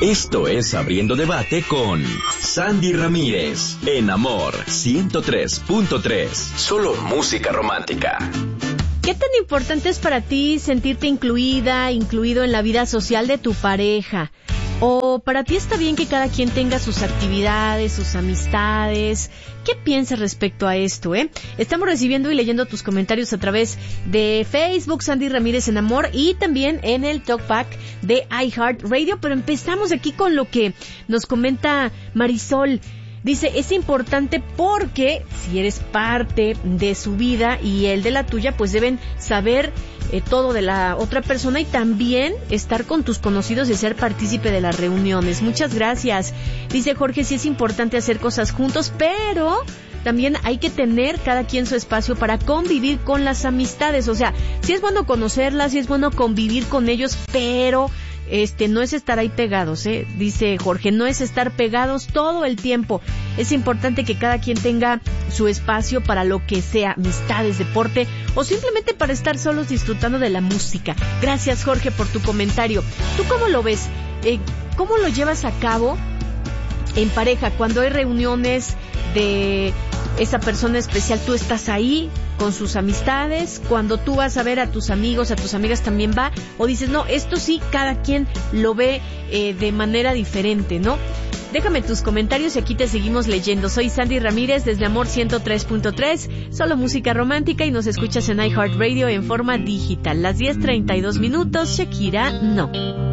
Esto es Abriendo Debate con Sandy Ramírez, en Amor 103.3. Solo música romántica. ¿Qué tan importante es para ti sentirte incluido en la vida social de tu pareja? ¿O para ti está bien que cada quien tenga sus actividades, sus amistades? ¿Qué piensas respecto a esto, Estamos recibiendo y leyendo tus comentarios a través de Facebook, Sandy Ramírez en Amor, y también en el Talkback de iHeartRadio. Pero empezamos aquí con lo que nos comenta Marisol. Dice, es importante porque si eres parte de su vida y él de la tuya, pues deben saber todo de la otra persona y también estar con tus conocidos y ser partícipe de las reuniones. Muchas gracias. Dice Jorge, sí es importante hacer cosas juntos, pero también hay que tener cada quien su espacio para convivir con las amistades. O sea, sí es bueno conocerlas, sí es bueno convivir con ellos, pero no es estar ahí pegados, dice Jorge, no es estar pegados todo el tiempo. Es importante que cada quien tenga su espacio para lo que sea, amistades, deporte o simplemente para estar solos disfrutando de la música. Gracias, Jorge, por tu comentario. ¿Tú cómo lo ves? ¿Cómo lo llevas a cabo en pareja? Cuando hay reuniones de esa persona especial, ¿tú estás ahí con sus amistades? Cuando tú vas a ver a tus amigos, a tus amigas, ¿también va? O dices, no, esto sí, cada quien lo ve de manera diferente, ¿no? Déjame tus comentarios y aquí te seguimos leyendo. Soy Sandy Ramírez desde Amor 103.3, solo música romántica, y nos escuchas en iHeartRadio en forma digital. Las 10:32 minutos, Shakira, no.